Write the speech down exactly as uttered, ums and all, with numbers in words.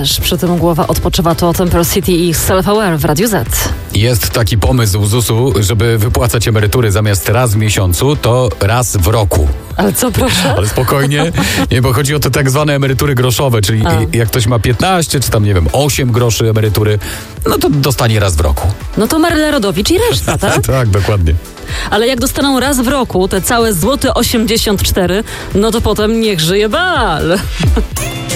Janysz. Przy tym głowa odpoczywa to Temple City i Self Aware w Radiu Z. Jest taki pomysł zusu, żeby wypłacać emerytury zamiast raz w miesiącu, to raz w roku. Ale co, proszę? Ale spokojnie, nie, bo chodzi o te tak zwane emerytury groszowe, czyli A. jak ktoś ma piętnaście, czy tam nie wiem, osiem groszy emerytury, no to dostanie raz w roku. No to Maryla Rodowicz i reszta, tak? Tak, dokładnie. Ale jak dostaną raz w roku te całe złote osiemdziesiąt cztery, no to potem niech żyje bal.